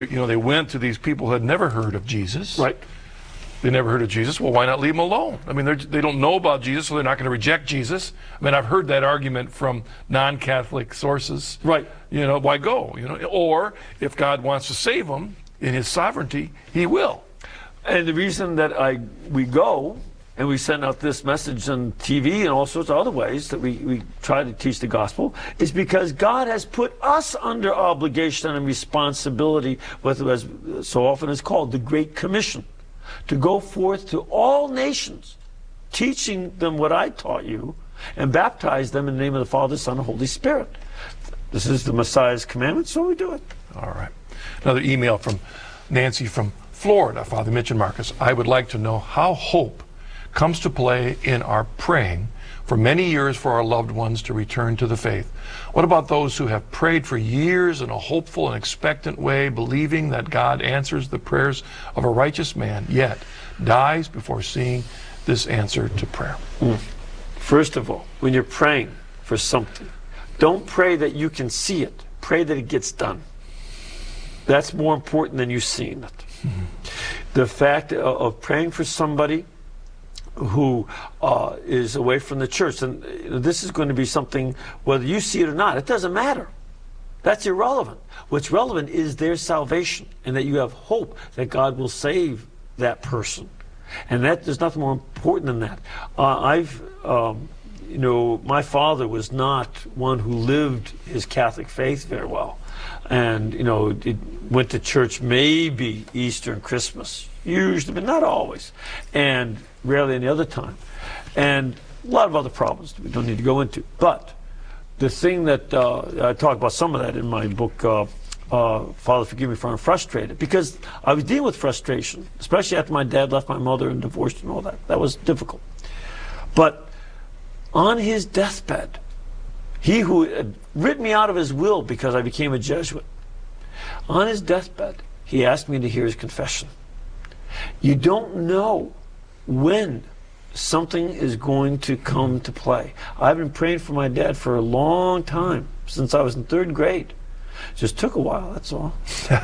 They went to these people who had never heard of Jesus. Right. They never heard of Jesus. Well, why not leave them alone? I mean, they don't know about Jesus, so they're not going to reject Jesus. I mean, I've heard that argument from non-Catholic sources. Right. Why go? Or if God wants to save them in His sovereignty, He will. And the reason that we go and we send out this message on TV and all sorts of other ways that we try to teach the gospel is because God has put us under obligation and responsibility, what as so often is called the Great Commission, to go forth to all nations, teaching them what I taught you, and baptize them in the name of the Father, Son, and Holy Spirit. This is the Messiah's commandment, so we do it. All right. Another email from Nancy from Florida. Father Mitch and Marcus, I would like to know how hope comes to play in our praying for many years for our loved ones to return to the faith. What about those who have prayed for years in a hopeful and expectant way, believing that God answers the prayers of a righteous man, yet dies before seeing this answer to prayer? First of all, when you're praying for something, don't pray that you can see it. Pray that it gets done. That's more important than you seeing it. The fact of praying for somebody who is away from the church, and this is going to be something, whether you see it or not, it doesn't matter. That's irrelevant. What's relevant is their salvation, and that you have hope that God will save that person. And that there's nothing more important than that. My father was not one who lived his Catholic faith very well. And, it went to church maybe Easter and Christmas, usually, but not always, and rarely any other time. And a lot of other problems we don't need to go into. But the thing that I talk about some of that in my book, Father, Forgive Me for I'm Frustrated, because I was dealing with frustration, especially after my dad left my mother and divorced and all that. That was difficult. But on his deathbed, he who had written me out of his will because I became a Jesuit, on his deathbed, he asked me to hear his confession. You don't know when something is going to come to play. I've been praying for my dad for a long time, since I was in 3rd grade. Just took a while, that's all.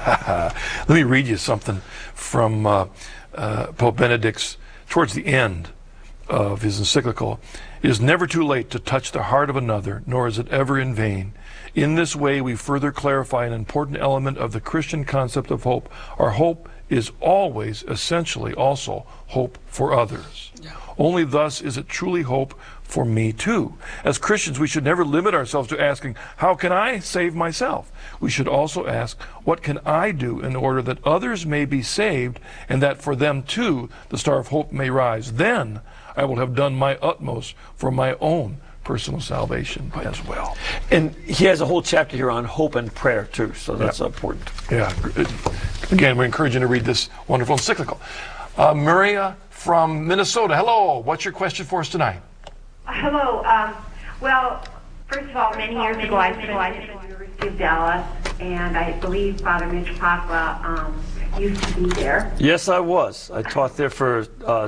Let me read you something from Pope Benedict's, towards the end of his encyclical. It is never too late to touch the heart of another, nor is it ever in vain. In this way, we further clarify an important element of the Christian concept of hope. Our hope is always, essentially, also hope for others. Yeah. Only thus is it truly hope for me too. As Christians, we should never limit ourselves to asking, how can I save myself? We should also ask, what can I do in order that others may be saved and that for them too the star of hope may rise? Then I will have done my utmost for my own personal salvation as well. And he has a whole chapter here on hope and prayer too, so that's important. Yeah. Again, we encourage you to read this wonderful encyclical. Maria from Minnesota, hello. What's your question for us tonight? Hello. Well, first of all, many years ago I studied at the University of Dallas, and I believe Father Mitch Pacwa used to be there. Yes, I was. I taught there for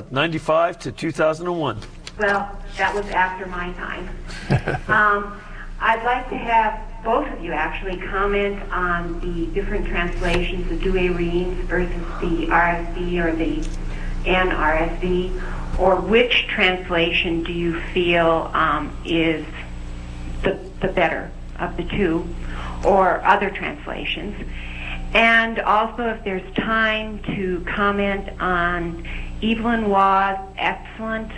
95 to 2001. Well, that was after my time. I'd like to have both of you actually comment on the different translations, the Douay Rheims versus the RSV or the NRSV, or which translation do you feel is the better of the two, or other translations? And also, if there's time, to comment on Evelyn Waugh's excellent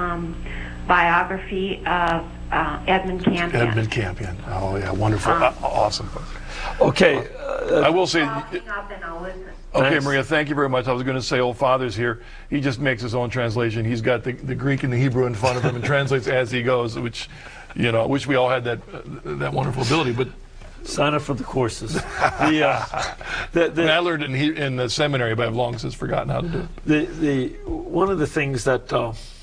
biography of Edmund Campion. Edmund Campion. Oh, yeah, wonderful. Awesome. Okay. I will say... Okay, Thanks. Maria, thank you very much. I was going to say, old Father's here. He just makes his own translation. He's got the Greek and the Hebrew in front of him and translates as he goes, which, I wish we all had that wonderful ability. But sign up for the courses. I learned it in the seminary, but I've long since forgotten how to do it. One of the things that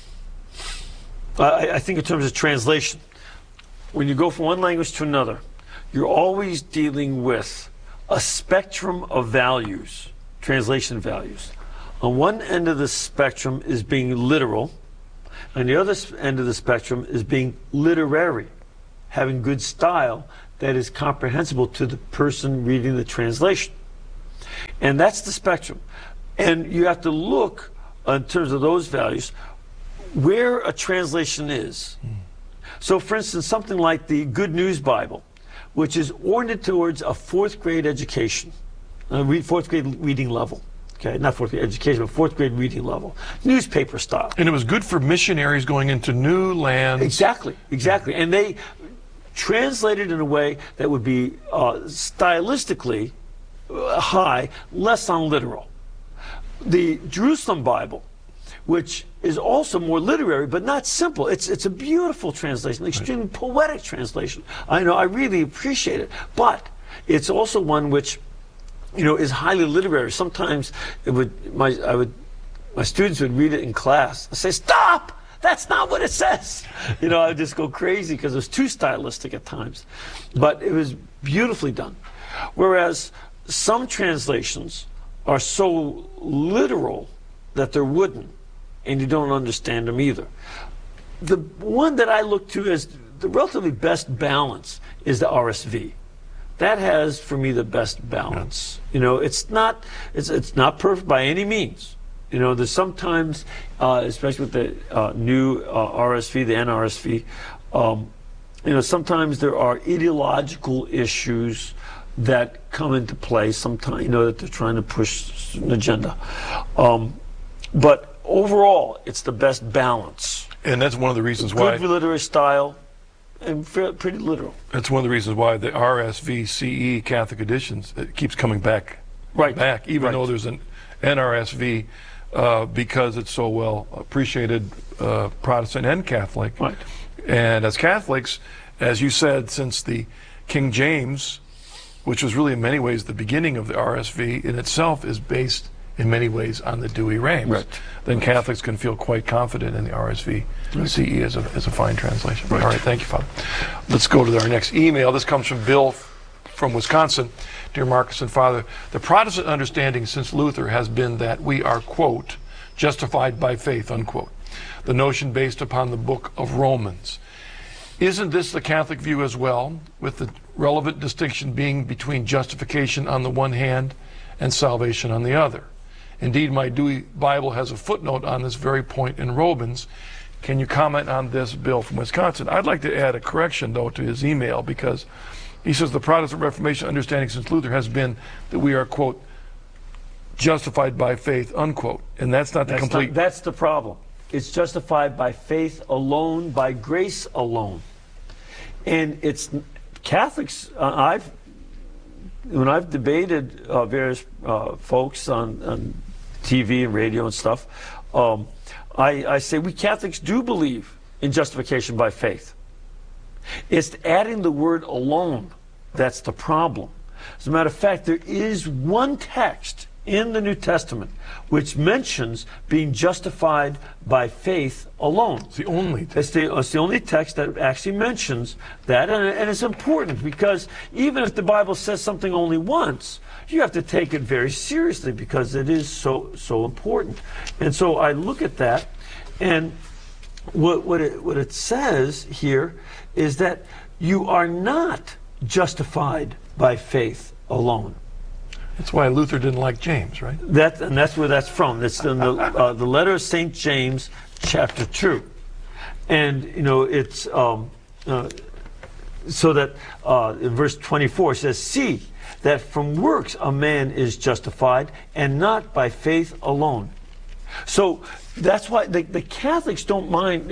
I think in terms of translation, when you go from one language to another, you're always dealing with a spectrum of values, translation values. On one end of the spectrum is being literal, and the other end of the spectrum is being literary, having good style that is comprehensible to the person reading the translation. And that's the spectrum. And you have to look, in terms of those values, where a translation is. So, for instance, something like the Good News Bible, which is oriented towards a fourth grade education, fourth grade reading level. Okay, not fourth grade education, but fourth grade reading level, newspaper style. And it was good for missionaries going into new lands. Exactly, exactly. And they translated in a way that would be stylistically high, less on literal. The Jerusalem Bible, which is also more literary, but not simple. It's a beautiful translation, extremely poetic translation. I know, I really appreciate it. But it's also one which, you know, is highly literary. Sometimes my students would read it in class. I say, "Stop! That's not what it says." You know, I'd just go crazy because it was too stylistic at times. But it was beautifully done. Whereas some translations are so literal that they're wooden, and you don't understand them either. The one that I look to as the relatively best balance is the RSV. That has, for me, the best balance. You know, it's not perfect by any means. You know, there's sometimes, especially with the new RSV, the NRSV, you know, sometimes there are ideological issues that come into play. Sometimes, you know, that they're trying to push an agenda. But overall, it's the best balance. And that's one of the reasons why. Good literary style. And pretty literal. That's one of the reasons why the RSV CE Catholic editions, it keeps coming back, even though there's an NRSV, because it's so well appreciated, Protestant and Catholic. Right. And as Catholics, as you said, since the King James, which was really in many ways the beginning of the RSV, in itself is based in many ways on the Douay-Rheims. Right. Then Catholics can feel quite confident in the RSV CE as a fine translation. Right. All right, thank you, Father. Let's go to our next email. This comes from Bill from Wisconsin. Dear Marcus and Father, the Protestant understanding since Luther has been that we are, quote, justified by faith, unquote. The notion based upon the book of Romans. Isn't this the Catholic view as well, with the relevant distinction being between justification on the one hand and salvation on the other? Indeed, my Dewey Bible has a footnote on this very point in Romans. Can you comment on this, Bill from Wisconsin? I'd like to add a correction, though, to his email, because he says the Protestant Reformation understanding since Luther has been that we are, quote, justified by faith, unquote. And that's not the complete... That's the problem. It's justified by faith alone, by grace alone. And it's Catholics, when I've debated various folks on TV and radio and stuff, I say we Catholics do believe in justification by faith. It's adding the word alone that's the problem. As a matter of fact, there is one text in the New Testament which mentions being justified by faith alone. It's the only text. It's the only text that actually mentions that, and it's important because even if the Bible says something only once, you have to take it very seriously because it is so important. And so I look at that, and what it says here is that you are not justified by faith alone. That's why Luther didn't like James, right? And that's where that's from. That's in the letter of St. James, chapter 2. And, you know, it's so that in verse 24 it says, "See that from works a man is justified, and not by faith alone." So that's why the Catholics don't mind.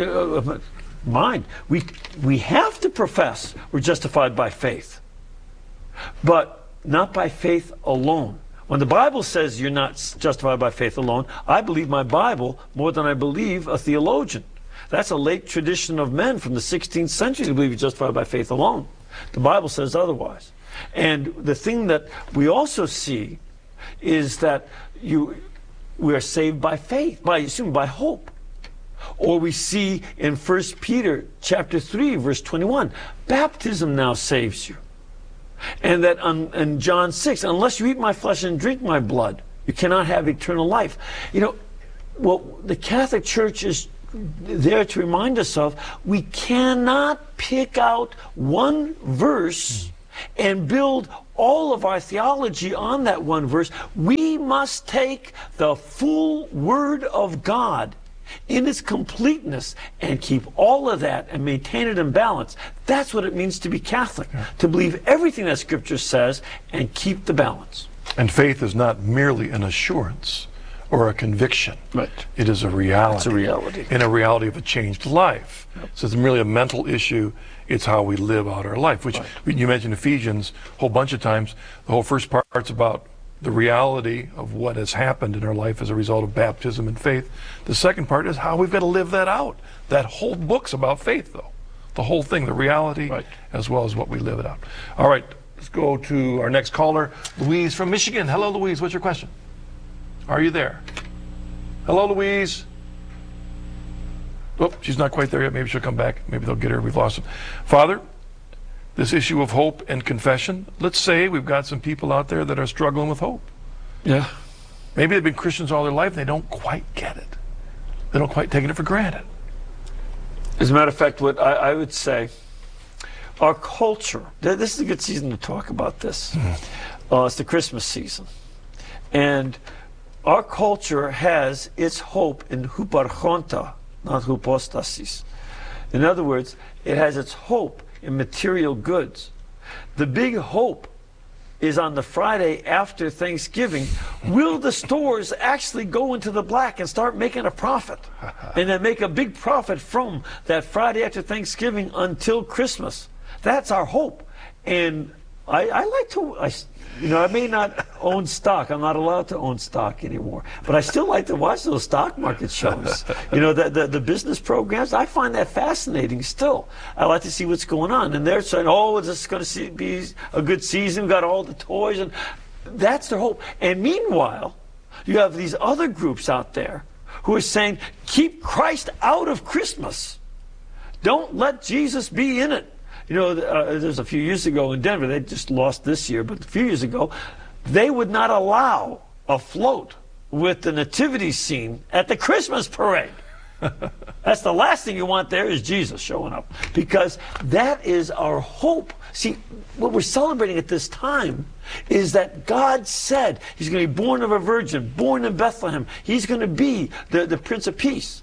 We have to profess we're justified by faith, but not by faith alone. When the Bible says you're not justified by faith alone, I believe my Bible more than I believe a theologian. That's a late tradition of men from the 16th century to believe you're justified by faith alone. The Bible says otherwise. And the thing that we also see is that we are saved by faith, by hope. Or we see in 1 Peter chapter 3, verse 21, baptism now saves you. And that in John 6, unless you eat my flesh and drink my blood, you cannot have eternal life. You know, well, the Catholic Church is there to remind us of, we cannot pick out one verse and build all of our theology on that one verse. We must take the full Word of God in its completeness and keep all of that and maintain it in balance. That's what it means to be Catholic, to believe everything that Scripture says and keep the balance. And faith is not merely an assurance or a conviction. Right. It is a reality. It's a reality. And a reality of a changed life. Yep. So it's merely a mental issue. It's how we live out our life, which you mentioned Ephesians a whole bunch of times. The whole first part's about the reality of what has happened in our life as a result of baptism and faith. The second part is how we've got to live that out. That whole book's about faith, though. The whole thing, the reality, as well as what we live it out. All right, let's go to our next caller, Louise from Michigan. Hello, Louise. What's your question? Are you there? Hello, Louise. Oh, she's not quite there yet. Maybe she'll come back. Maybe they'll get her. We've lost her. Father, this issue of hope and confession, let's say we've got some people out there that are struggling with hope. Yeah. Maybe they've been Christians all their life and they don't quite get it. They don't quite take it for granted. As a matter of fact, what I would say, our culture, this is a good season to talk about this. It's the Christmas season. And our culture has its hope in huparchonta, not hypostasis. In other words, it has its hope in material goods. The big hope is on the Friday after Thanksgiving. Will the stores actually go into the black and start making a profit? And then make a big profit from that Friday after Thanksgiving until Christmas. That's our hope. And I like to, I may not own stock. I'm not allowed to own stock anymore. But I still like to watch those stock market shows. The business programs, I find that fascinating still. I like to see what's going on. And they're saying, oh, this is going to be a good season. We've got all the toys. And that's their hope. And meanwhile, you have these other groups out there who are saying, keep Christ out of Christmas. Don't let Jesus be in it. There's a few years ago in Denver, they just lost this year, but a few years ago, they would not allow a float with the nativity scene at the Christmas parade. That's the last thing you want there is Jesus showing up, because that is our hope. See, what we're celebrating at this time is that God said he's going to be born of a virgin, born in Bethlehem. He's going to be the Prince of Peace.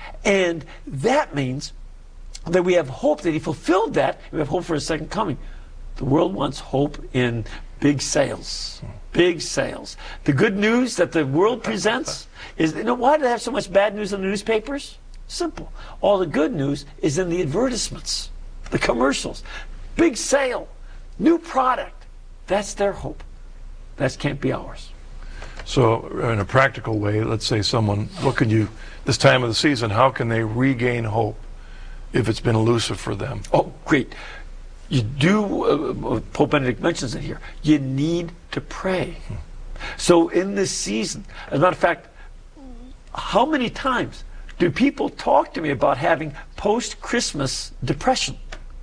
And that means that we have hope that he fulfilled that. We have hope for his second coming. The world wants hope in big sales. Big sales. The good news that the world presents is, why do they have so much bad news in the newspapers? Simple. All the good news is in the advertisements, the commercials. Big sale, new product. That's their hope. That can't be ours. So in a practical way, let's say someone, this time of the season, how can they regain hope if it's been elusive for them? Oh, great. You do, Pope Benedict mentions it here, you need to pray. So in this season, as a matter of fact, how many times do people talk to me about having post-Christmas depression?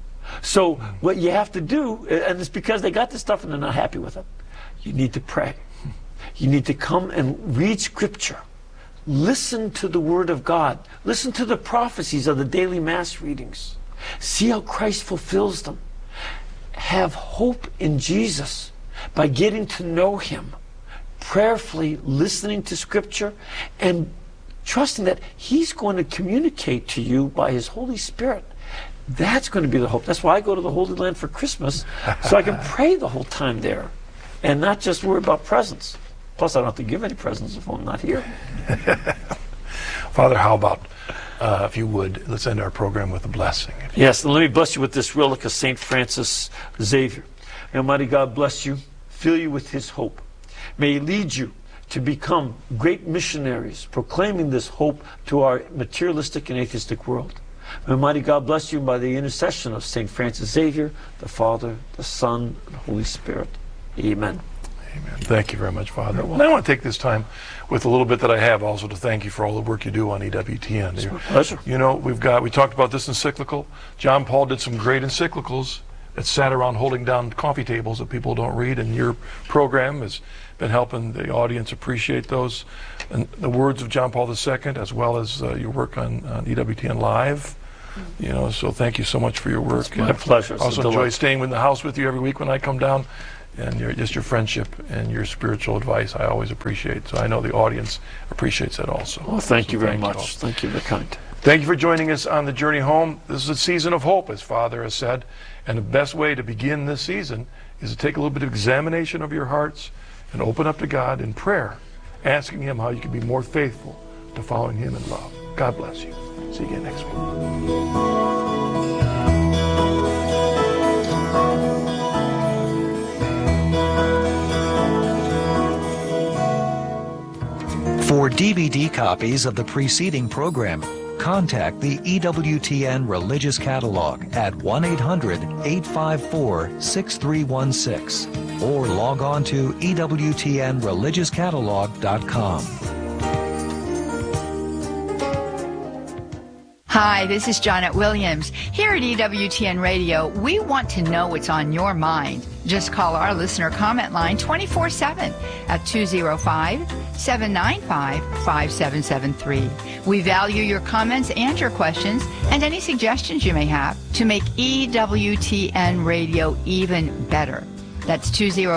So what you have to do, and it's because they got this stuff and they're not happy with it, you need to pray. You need to come and read Scripture. Listen to the Word of God. Listen to the prophecies of the daily Mass readings. See how Christ fulfills them. Have hope in Jesus by getting to know Him, prayerfully listening to Scripture, and trusting that He's going to communicate to you by His Holy Spirit. That's going to be the hope. That's why I go to the Holy Land for Christmas, so I can pray the whole time there and not just worry about presents. Plus, I don't have to give any presents if I'm not here. Father, how about, if you would, let's end our program with a blessing. Yes, and let me bless you with this relic of St. Francis Xavier. May Almighty God bless you, fill you with His hope. May He lead you to become great missionaries, proclaiming this hope to our materialistic and atheistic world. May Almighty God bless you by the intercession of St. Francis Xavier, the Father, the Son, and the Holy Spirit. Amen. Amen. Thank you very much, Father. And I want to take this time with a little bit that I have also to thank you for all the work you do on EWTN. It's my pleasure. We talked about this encyclical. John Paul did some great encyclicals that sat around holding down coffee tables that people don't read, and your program has been helping the audience appreciate those. And the words of John Paul II, as well as your work on EWTN Live. You know, so thank you so much for your work. It's my pleasure. It's also a enjoy delight. staying in the house with you every week when I come down, and your friendship and your spiritual advice I always appreciate. So I know the audience appreciates that also. Well, thank So you very all. much. Thank you, very kind. Thank you for joining us on the journey home. This is a season of hope, as Father has said, and the best way to begin this season is to take a little bit of examination of your hearts and open up to God in prayer, asking Him how you can be more faithful to following Him in love. God bless you. See you again next week. For DVD copies of the preceding program, contact the EWTN Religious Catalog at 1-800-854-6316 or log on to EWTNReligiousCatalog.com. Hi, this is Janet Williams. Here at EWTN Radio, we want to know what's on your mind. Just call our listener comment line 24/7 at 205-795-5773. We value your comments and your questions and any suggestions you may have to make EWTN Radio even better. That's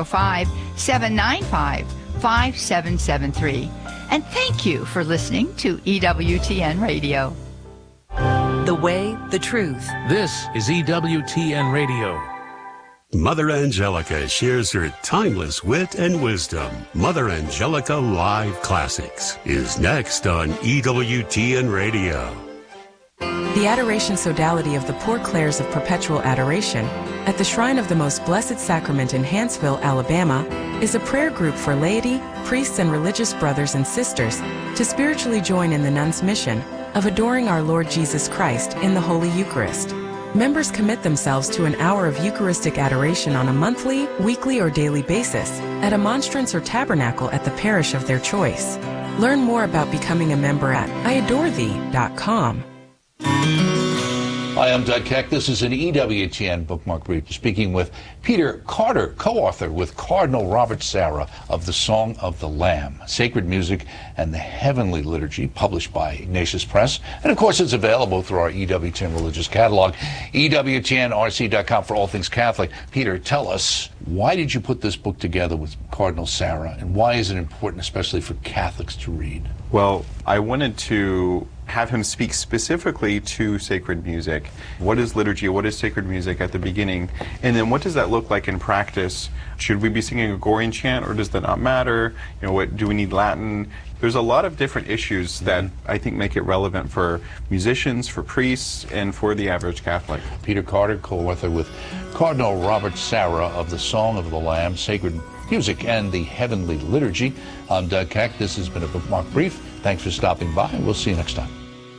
205-795-5773. And thank you for listening to EWTN Radio. The way, the truth. This is EWTN Radio. Mother Angelica shares her timeless wit and wisdom. Mother Angelica Live Classics is next on EWTN Radio. The Adoration Sodality of the Poor Clares of Perpetual Adoration at the Shrine of the Most Blessed Sacrament in Hanceville, Alabama, is a prayer group for laity, priests, and religious brothers and sisters to spiritually join in the nuns' mission of adoring our Lord Jesus Christ in the Holy Eucharist. Members commit themselves to an hour of Eucharistic adoration on a monthly, weekly, or daily basis at a monstrance or tabernacle at the parish of their choice. Learn more about becoming a member at iadorethee.com. Hi, I'm Doug Keck. This is an EWTN Bookmark Brief, speaking with Peter Carter, co-author with Cardinal Robert Sarah of The Song of the Lamb, Sacred Music and the Heavenly Liturgy, published by Ignatius Press. And, of course, it's available through our EWTN Religious Catalog, EWTNRC.com for all things Catholic. Peter, tell us, why did you put this book together with Cardinal Sarah, and why is it important, especially for Catholics, to read? Well, I wanted to have him speak specifically to sacred music. What is liturgy? What is sacred music at the beginning? And then what does that look like in practice? Should we be singing a Gregorian chant, or does that not matter? You know, what do we need Latin? There's a lot of different issues that I think make it relevant for musicians, for priests, and for the average Catholic. Peter Carter, co-author with Cardinal Robert Sarah of The Song of the Lamb, Sacred Music and the Heavenly Liturgy. I'm Doug Keck. This has been a Bookmark Brief. Thanks for stopping by, and we'll see you next time.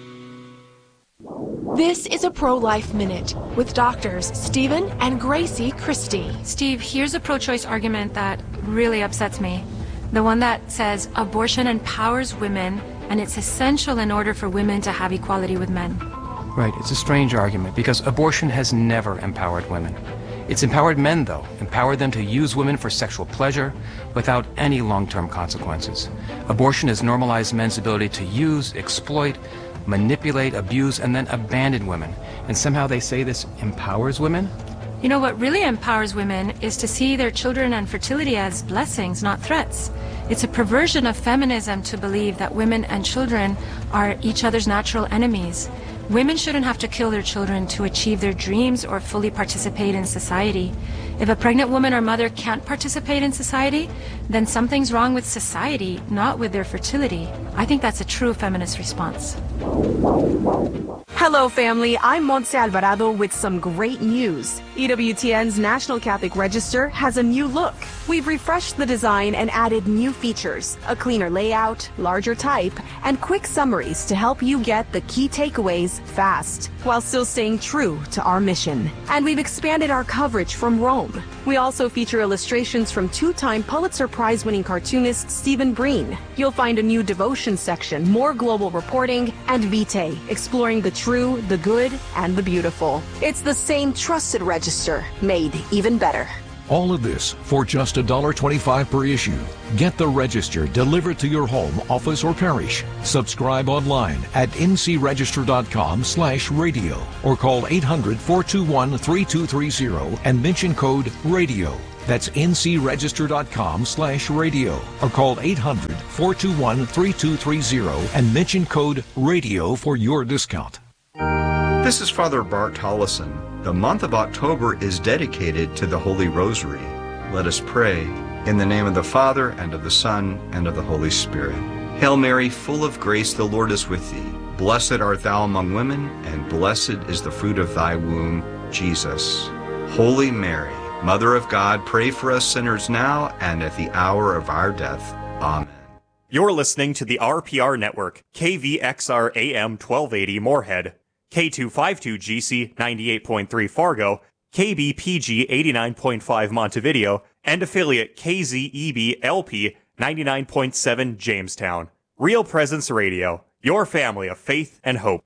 This is a Pro-Life Minute with doctors Stephen and Gracie Christie. Steve, here's a pro-choice argument that really upsets me. The one that says abortion empowers women and it's essential in order for women to have equality with men. Right, it's a strange argument because abortion has never empowered women. It's empowered men, though, empowered them to use women for sexual pleasure without any long-term consequences. Abortion has normalized men's ability to use, exploit, manipulate, abuse, and then abandon women. And somehow they say this empowers women? You know, what really empowers women is to see their children and fertility as blessings, not threats. It's a perversion of feminism to believe that women and children are each other's natural enemies. Women shouldn't have to kill their children to achieve their dreams or fully participate in society. If a pregnant woman or mother can't participate in society, then something's wrong with society, not with their fertility. I think that's a true feminist response. Hello, family. I'm Montse Alvarado with some great news. EWTN's National Catholic Register has a new look. We've refreshed the design and added new features, a cleaner layout, larger type, and quick summaries to help you get the key takeaways fast, while still staying true to our mission. And we've expanded our coverage from Rome. We also feature illustrations from two-time Pulitzer Prize-winning cartoonist Stephen Breen. You'll find a new devotion section, more global reporting, and Vitae, exploring the true, the good, and the beautiful. It's the same trusted register, made even better. All of this for just $1.25 per issue. Get the Register delivered to your home, office, or parish. Subscribe online at ncregister.com/radio or call 800-421-3230 and mention code RADIO. That's ncregister.com/radio or call 800-421-3230 and mention code RADIO for your discount. This is Father Bart Tollison. The month of October is dedicated to the Holy Rosary. Let us pray. In the name of the Father, and of the Son, and of the Holy Spirit. Hail Mary, full of grace, the Lord is with thee. Blessed art thou among women, and blessed is the fruit of thy womb, Jesus. Holy Mary, Mother of God, pray for us sinners now and at the hour of our death. Amen. You're listening to the RPR Network, KVXR AM 1280 Moorhead, K252GC 98.3 Fargo, KBPG 89.5 Montevideo, and affiliate KZEB LP 99.7 Jamestown. Real Presence Radio, your family of faith and hope.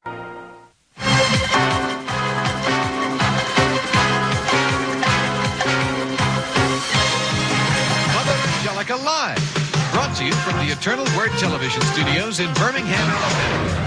Mother Angelica Live, brought to you from the Eternal Word Television Studios in Birmingham, Alabama.